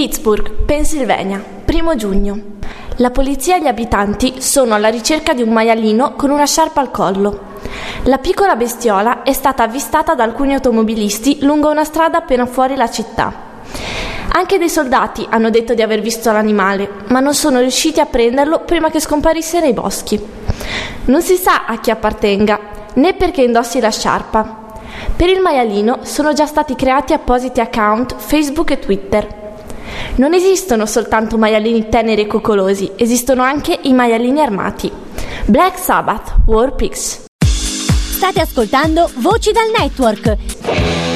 Pittsburgh, Pennsylvania, 1 giugno. La polizia e gli abitanti sono alla ricerca di un maialino con una sciarpa al collo. La piccola bestiola è stata avvistata da alcuni automobilisti lungo una strada appena fuori la città. Anche dei soldati hanno detto di aver visto l'animale, ma non sono riusciti a prenderlo prima che scomparisse nei boschi. Non si sa a chi appartenga, né perché indossi la sciarpa. Per il maialino sono già stati creati appositi account Facebook e Twitter. Non esistono soltanto maialini teneri e coccolosi, esistono anche i maialini armati. Black Sabbath, War Pigs. State ascoltando Voci dal Network,